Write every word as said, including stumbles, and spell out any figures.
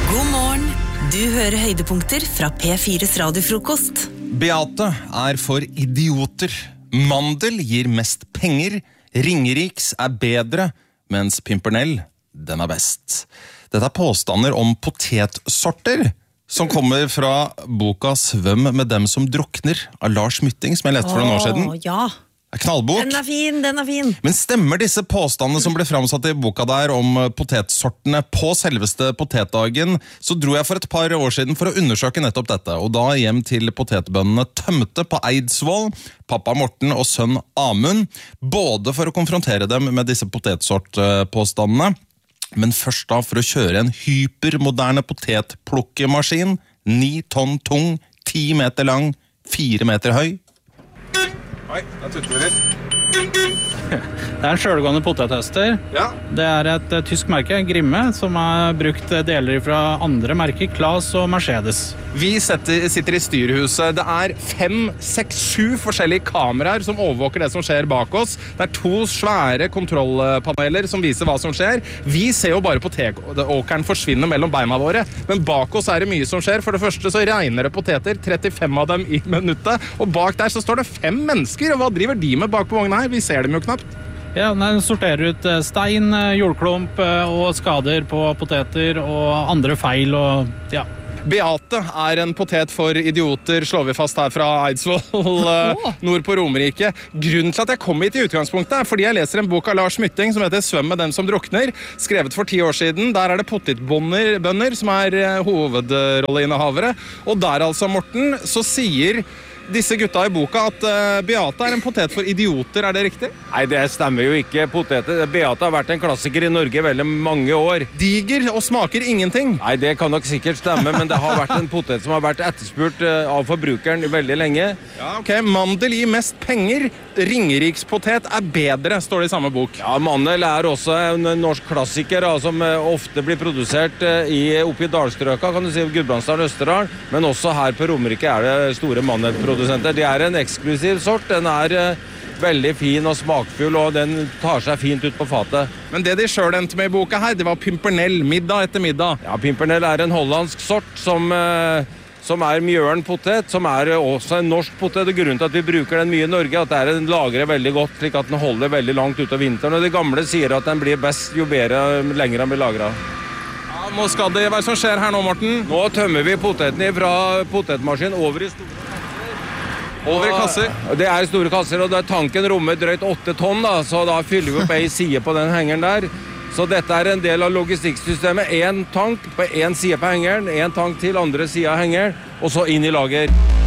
God morgen, du hører høydepunkter fra P fires radiofrokost. Beate er for idioter. Mandel gir mest penger. Ringeriks er bedre, mens Pimpernell, den er best. Dette er påstander om potetsorter, som kommer fra boka Svøm med dem som drukner, av Lars Mytting, som jeg leste for noen år siden. Åh, ja. Det er knallbok. Den er fin, den er fin. Men stemmer disse påstandene som ble framsatt i boka der om potetsortene på selveste potetdagen, så dro jeg for et par år siden for å undersøke nettopp dette, og da hjem til potetbøndene Tømte på Eidsvoll, pappa Morten og sønn Amund, både for å konfrontere dem med disse potetsortpåstandene, men først da for å kjøre en hypermoderne potetplukkemaskin, ni tonn tung, ti meter lang, fire meter høy. Oi, da tutter vi litt. Det er en selvgående potethøster. Ja. Det er et uh, tysk merke, Grimme, som har brukt deler fra andre merker, Claas og Mercedes. Vi setter, sitter i styrhuset. Det er fem, seks, sju forskjellige kameraer som overvåker det som skjer bak oss. Det er to svære kontrollpaneler som viser hva som skjer. Vi ser jo bare potetåkeren forsvinne mellom beina våre, men bak oss er det mye som skjer. For det første så regner det poteter, trettifem av dem i minuttet, og bak der så står det fem mennesker, og hva driver de med bak på vogna her? Vi ser dem jo knapt. Ja, den sorterer ut stein, jordklump og skader på poteter og andre feil og ja. Beate er en potet for idioter, slår vi fast her fra Eidsvoll, nord på Romerike. Grunnen til at jeg kom hit i utgangspunktet er fordi jeg leser en bok av Lars Mytting som heter Svøm med dem som drukner, skrevet for ti år siden. Der er det potetbønder som er hovedrolleinnehavere. Og der altså, Morten, så sier disse gutta i boka at uh, Beate er en potet for idioter, er det riktig? Nei, det stemmer jo ikke. Poteter. Beate har vært en klassiker i Norge veldig mange år. Diger og smaker ingenting. Nei, det kan nok sikkert stemme, men det har vært en potet som har vært etterspurt uh, av forbrukeren veldig lenge. Ja, ok. Mandel gir mest penger. Ringerikspotet er bedre, står det i samme bok. Ja, mandel er også en norsk klassiker, da, som uh, ofte blir produsert uh, i, oppe i Dalstrøka, kan du si, Gudbrandsdalen, Østerdal, men også her på Romerike er det store mandelprodusenter. Det er en eksklusiv sort. Den er uh, veldig fin og smakfull, og den tar seg fint ut på fatet. Men det de selv endte med i boka her, det var Pimpernell, middag etter middag. Ja, Pimpernell er en hollandsk sort som, uh, som er mjøren potet, som er også en norsk potet. Og grunnen til at vi bruker den mye i Norge, at det er den lagrer veldig godt, slik at den holder veldig langt ut av vinteren. Og de gamle sier at den blir best jo bedre lenger den blir lagret. Ja, nå skal det være som skjer her nå, Morten. Nå tømmer vi poteten fra potetmaskinen over i store Over i kasser. Det er store kasser, og tanken rommer drøyt åtte tonn, da, så da fyller vi opp en side på den hengeren der. Så dette er en del av logistikksystemet. En tank på en side på hengeren, en tank til andre side av hengeren, og så inn i lager.